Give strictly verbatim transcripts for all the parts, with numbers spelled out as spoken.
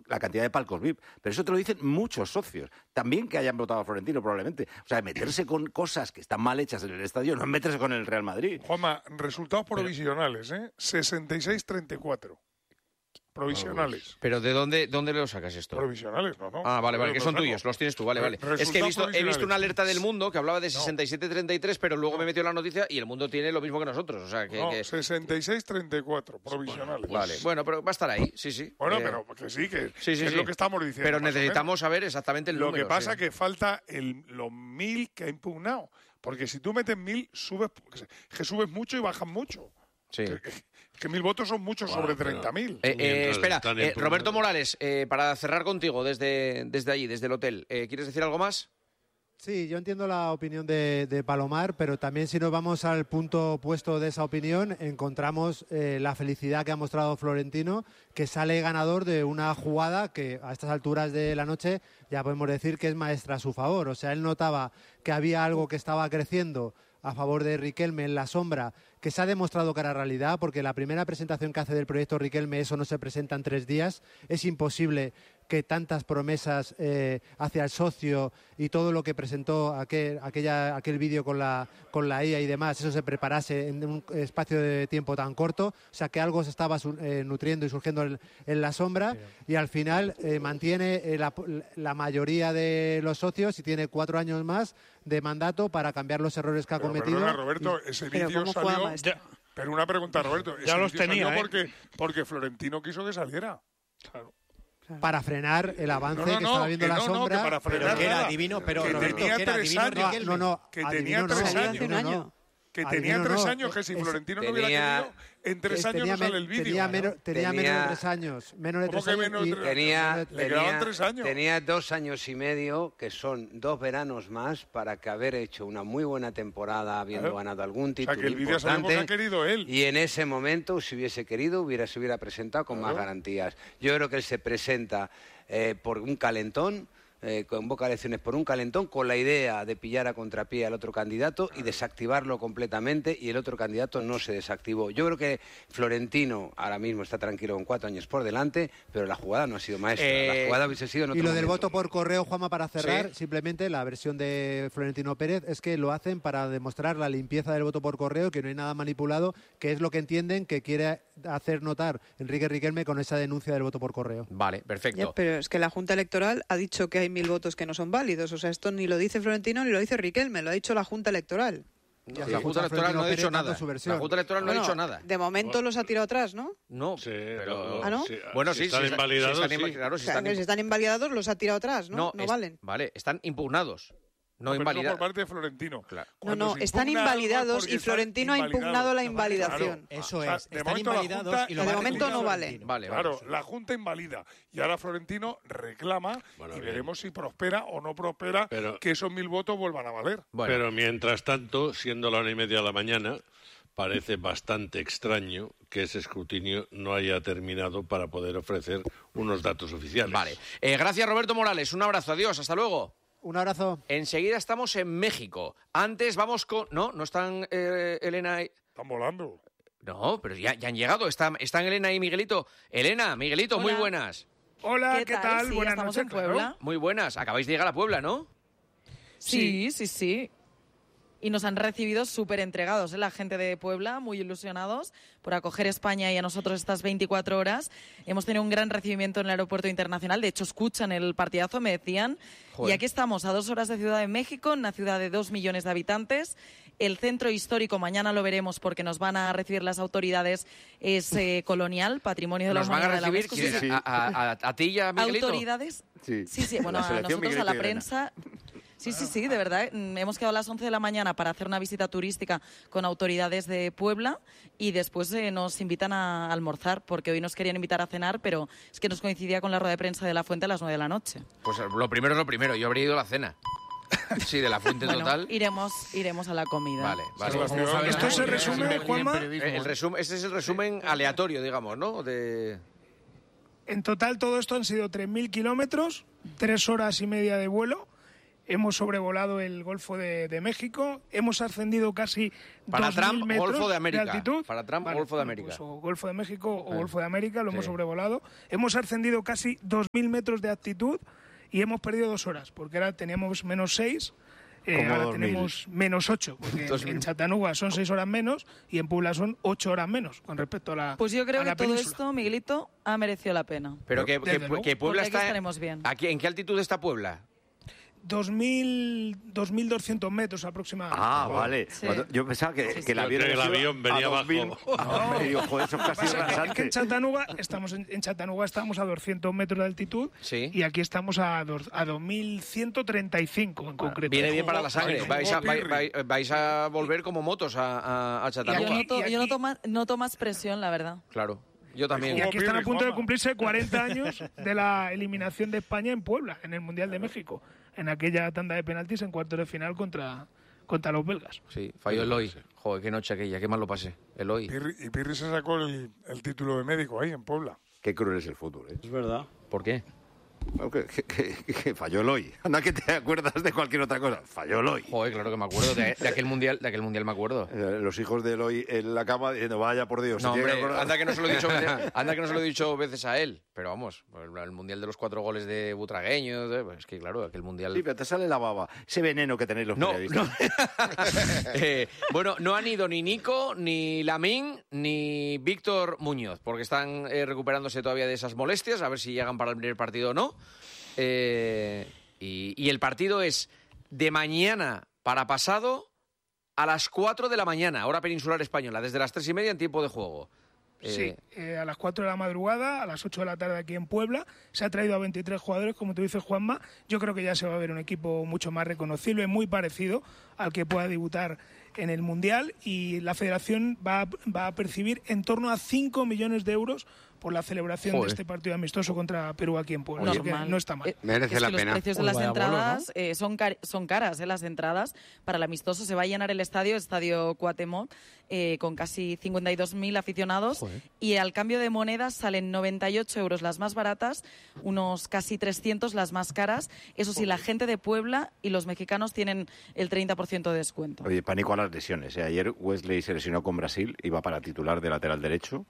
la cantidad de palcos V I P. Pero eso te lo dicen muchos socios. También que hayan votado a Florentino, probablemente. O sea, meterse con cosas que están mal hechas en el estadio no es meterse con el Real Madrid. Juanma, resultados provisionales, ¿eh? sesenta y seis treinta y cuatro. Provisionales. ¿Pero de dónde, dónde lo sacas esto? Provisionales, no, no. Ah, vale, vale, que son saco. tuyos, los tienes tú, vale, vale. Resultados Es que he visto, he visto una alerta del provisionales. Mundo que hablaba de sesenta y siete treinta y tres, pero luego me metió la noticia y el Mundo tiene lo mismo que nosotros, o sea, que... No, que... sesenta y seis treinta y cuatro, provisionales. Vale, bueno, pero va a estar ahí, sí, sí. Bueno, Eh, pero que sí, que, sí, sí, que es sí. lo que estamos diciendo. Pero más o necesitamos menos. saber exactamente el Lo número. que pasa sí. que falta el, los mil que ha impugnado. Porque si tú metes mil, subes, que subes mucho y bajas mucho. Sí. Que, que- que mil votos son muchos Bueno, sobre pero- treinta mil. Eh, eh, Mientras espera, están eh, impugnados. Roberto Morales, eh, para cerrar contigo desde, desde allí, desde el hotel, eh, ¿quieres decir algo más? Sí, yo entiendo la opinión de, de Palomar, pero también si nos vamos al punto opuesto de esa opinión, encontramos eh, la felicidad que ha mostrado Florentino, que sale ganador de una jugada que a estas alturas de la noche ya podemos decir que es maestra a su favor. O sea, él notaba que había algo que estaba creciendo a favor de Riquelme en la sombra, que se ha demostrado que era realidad, porque la primera presentación que hace del proyecto Riquelme, eso no se presenta en tres días. Es imposible que tantas promesas eh, hacia el socio y todo lo que presentó aquel, aquella, aquel vídeo con la, con la I A y demás, eso se preparase en un espacio de tiempo tan corto. O sea, que algo se estaba eh, nutriendo y surgiendo en, en la sombra, y al final eh, mantiene eh, la, la mayoría de los socios y tiene cuatro años más de mandato para cambiar los errores que ha Pero cometido. perdona, Roberto, ese Pero vídeo ¿cómo juega salió... maestro? Pero una pregunta, Roberto. Ya ese los vídeo tenía, salió ¿eh? porque, porque Florentino quiso que saliera. Claro. Para frenar el avance No, no, que no, estaba viendo que la no, no, sombra. que para frenar Pero que era nada. adivino, pero que Roberto, tenía que era tres adivino años. Riquelme. No, no, Que adivino tenía no, tres Salió años. hace un no, no. año. Que Adivino tenía tres no, años, que si es- Florentino no tenía- hubiera querido, en tres Eh, años tenía no sale men- el vídeo. Tenía, menos, tenía Tenía- menos de tres años. Menos de ¿Cómo tres que años. menos de y- tres? Tenía, Le tenía, quedaban tres años. tenía dos años y medio, que son dos veranos más, para que haber hecho una muy buena temporada, habiendo Claro. ganado algún O sea, título que el vídeo salió porque importante. ha querido él. Y en ese momento, si hubiese querido, hubiera, se hubiera presentado con más Claro. garantías. Yo creo que él se presenta eh, por un calentón, eh, convoca elecciones por un calentón, con la idea de pillar a contrapié al otro candidato y desactivarlo completamente, y el otro candidato no se desactivó. Yo creo que Florentino ahora mismo está tranquilo con cuatro años por delante, pero la jugada no ha sido maestra. Eh, la jugada hubiese sido en otro Y lo del momento. voto por correo, Juanma, para cerrar, Sí. simplemente la versión de Florentino Pérez es que lo hacen para demostrar la limpieza del voto por correo, que no hay nada manipulado, que es lo que entienden que quiere hacer notar Enrique Riquelme con esa denuncia del voto por correo. Vale, Ya, perfecto. pero es que la Junta Electoral ha dicho que hay mil votos que no son válidos. O sea, esto ni lo dice Florentino ni lo dice Riquelme, lo ha dicho la Junta Electoral. Ya, Sí, la la Junta Electoral Florentino no ha dicho Pérez dando nada. su versión. La Junta Electoral no ha Bueno, dicho nada. De momento los ha tirado atrás, ¿no? No, Sí, pero... ¿Ah, no? sí, Bueno, si sí, están sí, invalidados, sí, están sí. inva- claro, O sí sea, están que si impu- están invalidados los ha tirado atrás, ¿no? No, es- valen. Vale, están impugnados. No Pero eso invalidados. por parte de Florentino. Claro. No, Cuando no, se están impugna algo es invalidados porque y están Florentino ha impugnado la invalidados. invalidación. Eso O sea, es, de están momento la invalidados Junta- y lo de va a momento rectificar no valen. Florentino. Vale, Claro, vale. la Junta invalida y ahora Florentino reclama Bueno, y bien. veremos si prospera o no prospera Pero- que esos mil votos vuelvan a valer. Bueno, Pero mientras tanto, siendo la una y media de la mañana, parece bastante extraño que ese escrutinio no haya terminado para poder ofrecer unos datos oficiales. vale. Eh, gracias, Roberto Morales. Un abrazo. Adiós. Hasta luego. Un abrazo. Enseguida estamos en México. Antes vamos con... No, no están eh, Elena y... Están volando. No, pero ya, ya han llegado. Están, están Elena y Miguelito. Elena, Miguelito, Hola. muy buenas. Hola, ¿qué, ¿Qué tal? tal? Sí, Buenas estamos noches, en Puebla. claro. Muy buenas. Acabáis de llegar a Puebla, ¿no? Sí, sí, sí. Y nos han recibido súper entregados, ¿eh? La gente de Puebla, muy ilusionados por acoger España y a nosotros estas veinticuatro horas. Hemos tenido un gran recibimiento en el aeropuerto internacional. De hecho, escuchan el partidazo, me decían. Joder. Y aquí estamos, a dos horas de Ciudad de México, una ciudad de dos millones de habitantes. El centro histórico, mañana lo veremos porque nos van a recibir las autoridades, es eh, colonial, patrimonio de la Nos van a humanidad de la recibir UNESCO. Sí, ¿quién? sí. a, a- a- a ti y a Miguelito. ¿Autoridades? Sí. Sí, sí, bueno, La a selección nosotros, a Miguelito la y Elena. prensa. Sí, sí, sí, de verdad. Mm, Hemos quedado a las once de la mañana para hacer una visita turística con autoridades de Puebla y después eh, nos invitan a almorzar porque hoy nos querían invitar a cenar, pero es que nos coincidía con la rueda de prensa de La Fuente a las nueve de la noche. Pues lo primero es lo primero. Yo habría ido a la cena. Sí, de la fuente Bueno, total. iremos, iremos a la comida. Vale, vale. Como sabes, Esto se ¿no? resume, Juanma, Eh, el resumen, ese es el resumen aleatorio, digamos, ¿no? De... en total todo esto han sido tres mil kilómetros, tres horas y media de vuelo. hemos sobrevolado el Golfo de, de México, hemos ascendido casi Para dos mil Trump, metros Golfo de América. altitud. Para Trump, Vale, Golfo de bueno, América. pues, o Golfo de México o Eh. Golfo de América, lo hemos Sí. sobrevolado. Hemos ascendido casi dos mil metros de altitud y hemos perdido dos horas, porque ahora teníamos menos seis. Eh, Como ahora dos mil. tenemos menos ocho, porque Dos en mil. Chattanooga son seis horas menos y en Puebla son ocho horas menos con respecto a la Pues yo creo a la que todo península. esto, Miguelito, ha merecido la pena. Pero que, Desde que- luego. que Puebla Porque aquí está... estaremos bien. Aquí, ¿en qué altitud está Puebla? dos mil, dos mil doscientos metros aproximadamente. Ah, vale. Sí. Cuando- yo pensaba que, Sí, sí. que el Yo avión, creo que el iba avión venía a dos mil. abajo. Ah, hombre, digo, joder, eso es casi Pasa que- es que rasante. en Chattanooga estamos en, en Chattanooga estamos a doscientos metros de altitud Sí. y aquí estamos a, dos, a dos mil ciento treinta y cinco en concreto. Viene bien para la sangre. Ay, Vais a, Pirri. vais, vais a volver como motos a, a, a Yo Chattanooga. aquí- noto, y yo aquí- noto más, noto más presión, la verdad. Claro. Yo también. Y aquí están a Pirri, punto de Juanma. cumplirse cuarenta años de la eliminación de España en Puebla, en el Mundial de México, en aquella tanda de penaltis en cuartos de final contra, contra los belgas. Sí, falló Eloy. Joder, qué noche aquella, qué mal lo pasé. Eloy. Pirri- y Pirri se sacó el, el título de médico ahí en Puebla. Qué cruel es el fútbol, ¿eh? Es verdad. ¿Por qué? Bueno, que, que- que- que falló el hoy. Anda que te acuerdas de cualquier otra cosa. Falló el hoy. Joder, claro que me acuerdo. De, de aquel mundial, de aquel mundial me acuerdo. Eh, Los hijos de Eloy en la cama diciendo, vaya por Dios. No, se tiene hombre, que acordar. anda que no se lo he dicho veces, anda que no se lo he dicho veces a él. Pero vamos, el, el mundial de los cuatro goles de Butragueño, eh, pues es que claro, aquel mundial. Sí, pero te sale la baba. Ese veneno que tenéis los No, periodistas. no. Eh, bueno, no han ido ni Nico, ni Lamín, ni Víctor Muñoz, porque están eh, recuperándose todavía de esas molestias, a ver si llegan para el primer partido o no. Eh, y, y el partido es de mañana para pasado a las cuatro de la mañana, hora peninsular española, desde las tres y media en tiempo de juego. Eh, Sí, eh, a las cuatro de la madrugada, a las ocho de la tarde aquí en Puebla. Se ha traído a veintitrés jugadores, como tú dices, Juanma. Yo creo que ya se va a ver un equipo mucho más reconocible, muy parecido al que pueda debutar en el Mundial. Y la federación va, a- va a percibir en torno a cinco millones de euros por la celebración Joder. de este partido amistoso contra Perú aquí en Puebla. Así que Normal. no está mal. Eh, Merece es la que pena. Los precios de Uy, las vaya bolos, entradas eh, son, car- son caras, eh, las entradas. Para el amistoso se va a llenar el estadio, el estadio Cuauhtémoc, eh, con casi cincuenta y dos mil aficionados. Joder. Y al cambio de monedas salen noventa y ocho euros las más baratas, unos casi trescientos las más caras. Eso sí, la gente de Puebla y los mexicanos tienen el treinta por ciento de descuento. Oye, pánico a las lesiones. ¿eh? Ayer Wesley se lesionó con Brasil, iba para titular de lateral derecho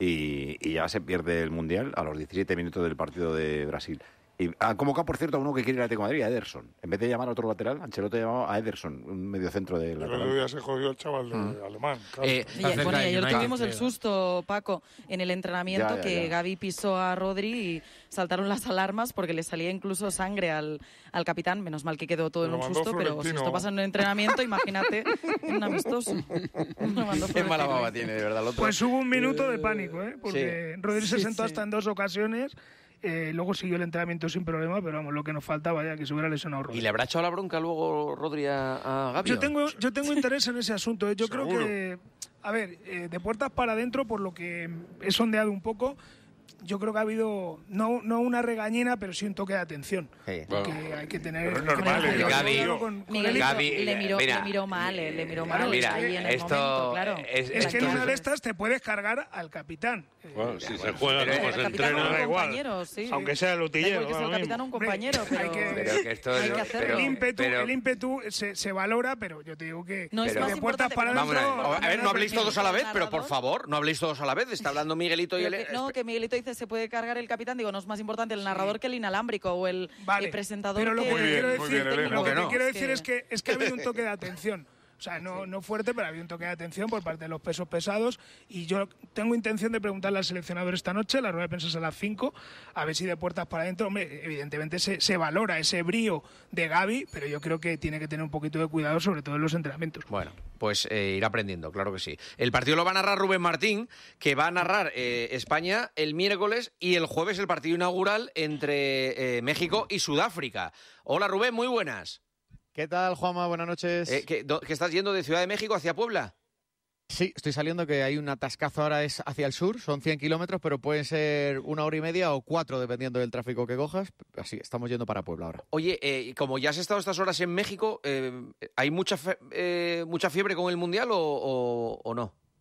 y, y ya se pierde el Mundial a los diecisiete minutos del partido de Brasil. Y han convocado, por cierto, a uno que quiere ir al Atlético de Madrid, a Ederson. En vez de llamar a otro lateral, Ancelotti ha llamado a Ederson, un mediocentro de El otro lateral. día se jodió el chaval de alemán. claro. Eh, Y, bueno, y ayer United, tuvimos el sí. susto, Paco, en el entrenamiento Ya, ya, que ya. Gavi pisó a Rodri y saltaron las alarmas porque le salía incluso sangre al, al capitán. Menos mal que quedó todo en Lo un mandó susto, pero si Florentino. esto pasa en un entrenamiento, imagínate en un amistoso. Lo mandó Qué mala Florentino. baba tiene, de verdad, el otro. Pues hubo un minuto de pánico, ¿eh? Porque Rodri se Sí, sentó sí. hasta en dos ocasiones. Eh, luego siguió el entrenamiento sin problema, pero vamos, lo que nos faltaba ya, que se hubiera lesionado Rodri. ¿Y le habrá echado la bronca luego Rodri a, a Gavi? Yo tengo, yo tengo interés en ese asunto. ¿eh? Yo Seguro. creo que, a ver, eh, de puertas para adentro, por lo que he sondeado un poco, yo creo que ha habido, no, no una regañina, pero sí un toque de atención. Sí. Porque hay que tener... Pero es normal, hay que eh, tener Gavi- cuidado con- con Miguelito el- Gavi, le, miró, mira, le miró mal, eh, le miró claro, mal mira, ahí en el esto momento, claro. es- Es que en esto una de estas te puedes cargar al capitán. Eh, Bueno, si se juega pero como El se capitán o entrena. un da igual. compañero, sí. Aunque sea el Da utillero. igual que sea da el lo capitán o un mismo. compañero, Hombre, pero... hay que- Pero que esto Hay es- que hacerlo. pero- el ímpetu, pero- el ímpetu se, se valora, pero yo te digo que No es Pero- más de puertas importante, para pero Vamos a adentro... ver, A ver, no habléis todos a la vez, pero por narrador. favor, no habléis todos a la vez. Está hablando Miguelito y Pero él. que- no, que Miguelito dice se puede cargar el capitán. Digo, no es más importante el narrador que el inalámbrico o el, Vale, el presentador. pero lo que, que Muy bien, quiero muy decir, bien, Elena. lo que ¿Cómo que te no? quiero Es decir que- es que es que ha habido un toque de atención. O sea, no, no fuerte, pero ha habido un toque de atención por parte de los pesos pesados. Y yo tengo intención de preguntarle al seleccionador esta noche, la rueda de prensa es a las cinco, a ver si de puertas para adentro. Hombre, evidentemente se, se valora ese brío de Gavi, pero yo creo que tiene que tener un poquito de cuidado, sobre todo en los entrenamientos. Bueno, pues eh, ir aprendiendo, claro que sí. El partido lo va a narrar Rubén Martín, que va a narrar eh, España el miércoles y el jueves el partido inaugural entre eh, México y Sudáfrica. Hola Rubén, muy buenas. ¿Qué tal, Juanma? Buenas noches. Eh, ¿qué, do- qué estás yendo de Ciudad de México hacia Puebla? Sí, estoy saliendo, que hay un atascazo ahora es hacia el sur, son cien kilómetros, pero pueden ser una hora y media o cuatro, dependiendo del tráfico que cojas. Así, estamos yendo para Puebla ahora. Oye, eh, como ya has estado estas horas en México, eh, ¿hay mucha fe- eh, mucha fiebre con el Mundial o, o- o no?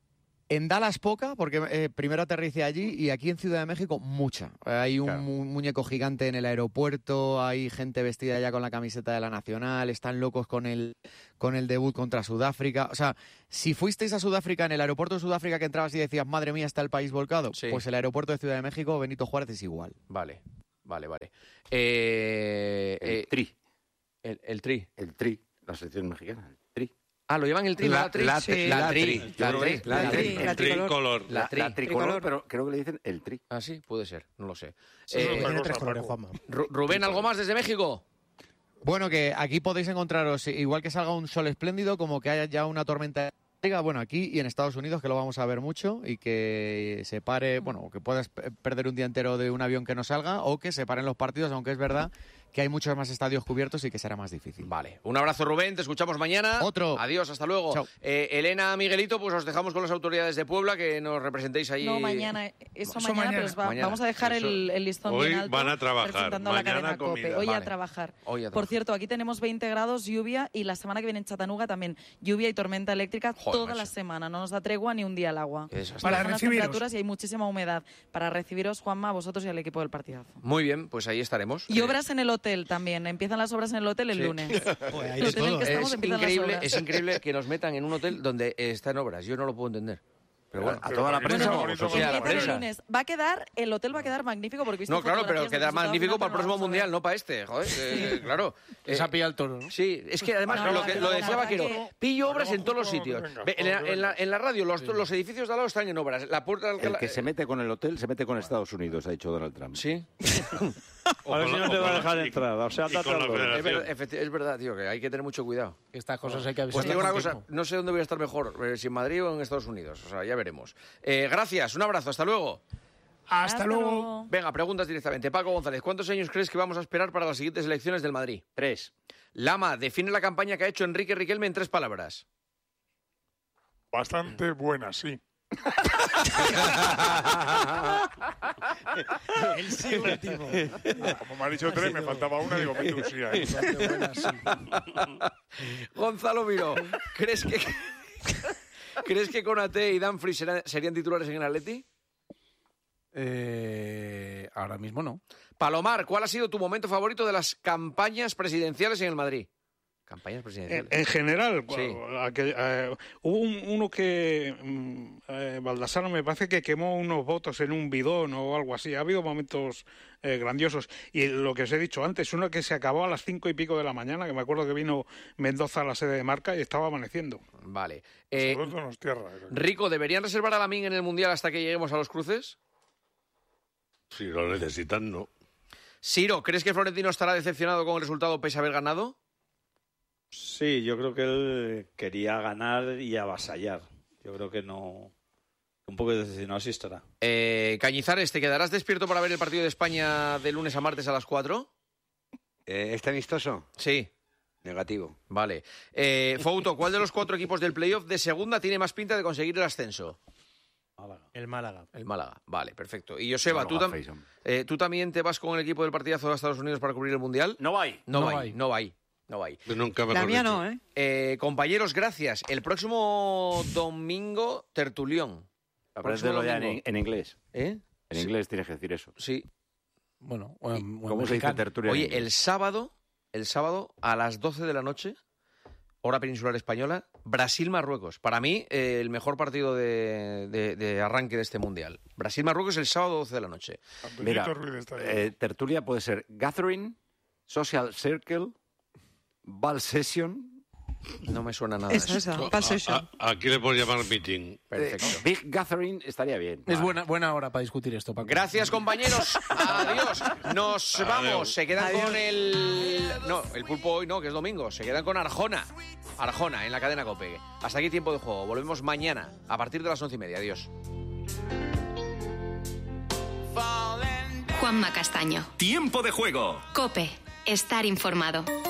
En Dallas poca, porque eh, primero aterricé allí, y aquí en Ciudad de México mucha. Hay un Claro. mu- muñeco gigante en el aeropuerto, hay gente vestida ya con la camiseta de la Nacional, están locos con el, con el debut contra Sudáfrica. O sea, si fuisteis a Sudáfrica, en el aeropuerto de Sudáfrica que entrabas y decías, madre mía, está el país volcado, Sí. pues el aeropuerto de Ciudad de México, Benito Juárez, es igual. Vale, vale, vale. Eh, El eh, tri. el, el tri. El tri. La selección mexicana. El tri. Ah, lo llevan el tri, no La- la tri. la- Sí. la La tri. tri. La Yo creo tri. que- la La tri. tri, la El tricolor. tricolor. La La, tri. la tricolor, Tricolor. pero creo que le dicen el tri. Ah, sí, puede ser, no lo sé. Eso es Eh, otra Tiene cosa, tres colores, Paco. Juanma. Ru- Rubén, ¿algo más desde México? Bueno, que aquí podéis encontraros, igual que salga un sol espléndido, como que haya ya una tormenta eléctrica, bueno, aquí y en Estados Unidos, que lo vamos a ver mucho, y que se pare, bueno, que puedas pe- perder un día entero de un avión que no salga, o que se paren los partidos, aunque es verdad que hay muchos más estadios cubiertos y que será más difícil. Vale. Un abrazo, Rubén. Te escuchamos mañana. Otro. Adiós, hasta luego. Chao. Eh, Elena, Miguelito, pues os dejamos con las autoridades de Puebla que nos representéis ahí. No, mañana, eso Eso mañana, mañana. pero os va- Mañana. vamos a dejar el, el listón Hoy bien alto. van a trabajar, presentando la mañana cadena COPE. comida. Hoy Vale. a trabajar. Hoy a Por trabajar. cierto, aquí tenemos veinte grados, lluvia, y la semana que viene en Chattanooga también lluvia y tormenta eléctrica Joder, toda la macho. semana. No nos da tregua ni un día al agua. Qué desastre. Para Bajan las recibiros. temperaturas y hay muchísima humedad. Para recibiros, Juanma, a vosotros y al equipo del partidazo. Muy bien, pues ahí estaremos. Y Eh, obras en el hotel también. Empiezan las obras en el hotel el Sí. lunes. Joder, hay El de hotel en todo. que estamos Es empiezan las increíble, obras. es increíble que nos metan en un hotel donde eh, está en obras. Yo no lo puedo entender. Pero bueno, a toda la Pero prensa. bueno, vamos, bonito o sea, a la Empieza el prensa. lunes. Va a quedar, el hotel va a quedar magnífico porque he visto no, claro, pero fotografías del queda resultado magnífico final, para el pero próximo vamos a ver. mundial, no para este. Joder, eh, claro. Esa Eh, pilla el toro, ¿no? Sí, es que además No, lo, no, que, no, lo no, decía no, Vaquero, que- pillo obras en Justo todos los cuando sitios. vengas, Ve, en, la, cuando en la- vengas. en la radio los, los edificios de al lado están en obras. La puerta del El que se mete con el hotel se mete con Estados Unidos, ha dicho Donald Trump. Sí, O A ver con si la- no te o va a con dejar la- y- entrar. O sea, y con la trátalo. es, federación. ver- efecti- es verdad, tío, que hay que tener mucho cuidado. Estas cosas hay que Pues avisar. te digo una cosa, no sé dónde voy a estar mejor, eh, si en Madrid o en Estados Unidos. O sea, ya veremos. Eh, gracias, un abrazo, hasta luego. Hasta luego. Venga, preguntas directamente. Paco González, ¿cuántos años crees que vamos a esperar para las siguientes elecciones del Madrid? Tres. Lama, define la campaña que ha hecho Enrique Riquelme en tres palabras. Bastante buena, sí. El sí último. Como me ha dicho tres, me faltaba una, digo, mete un sí ahí. Gonzalo Miró, ¿crees que crees que Konate y Dumfries serán- serían titulares en el Atleti? Eh, ahora mismo no. Palomar, ¿cuál ha sido tu momento favorito de las campañas presidenciales en el Madrid? Campañas En, presidenciales. en general, Sí. aquel- eh, hubo un- uno que mm, eh, Baldassaro me parece que quemó unos votos en un bidón o algo así. Ha habido momentos eh, grandiosos. Y lo que os he dicho antes, uno que se acabó a las cinco y pico de la mañana, que me acuerdo que vino Mendoza a la sede de Marca y estaba amaneciendo. Vale. Eh, Nosotros nos tierra. Rico, ¿deberían reservar a Lamine en el Mundial hasta que lleguemos a los cruces? Si lo necesitan, no. Siro, ¿crees que Florentino estará decepcionado con el resultado pese a haber ganado? Sí, yo creo que él quería ganar y avasallar. Yo creo que no... Un poco decepcionado sí estará. Eh, Cañizares, ¿te quedarás despierto para ver el partido de España de lunes a martes a las cuatro? Eh, ¿Este amistoso? Sí. Negativo. Vale. Eh, Fouto, ¿cuál de los cuatro equipos del playoff de segunda tiene más pinta de conseguir el ascenso? El Málaga. El Málaga. Vale, perfecto. Y Joseba, No ¿tú, lo tam- hacéis, hombre. eh, ¿tú también te vas con el equipo del partidazo de Estados Unidos para cubrir el Mundial? No va ahí. No, No va va ahí, ahí. no va ahí. No va ahí. Nunca me La mía no, ¿eh? Eh, compañeros, gracias. El próximo domingo, tertulión. Apréndelo ya en, domingo. en inglés. ¿Eh? En Sí. inglés tienes que decir eso. Sí. Bueno, o en- o en ¿Cómo se dice mexicano. tertulia? en Oye, inglés? el sábado, el sábado a las doce de la noche, hora peninsular española, Brasil-Marruecos. Para mí, eh, el mejor partido de, de- de arranque de este Mundial. Brasil-Marruecos el sábado doce de la noche. Mira, Antoñito Ruiz está ahí. eh, tertulia puede ser gathering, social circle, ball session, No me suena nada Esa, eso. esa, Pulp Session. A- a- aquí le puedes llamar meeting. Perfecto. eh, big gathering estaría bien. Es buena, buena hora para discutir esto, Paco. Gracias, compañeros. Adiós. Nos vamos. Adiós. Se quedan Adiós. con el... No, el pulpo hoy no, que es domingo. Se quedan con Arjona. Arjona, en la cadena COPE. Hasta aquí tiempo de juego. Volvemos mañana, a partir de las once y media. Adiós. Juanma Castaño. Tiempo de juego. COPE. Estar informado.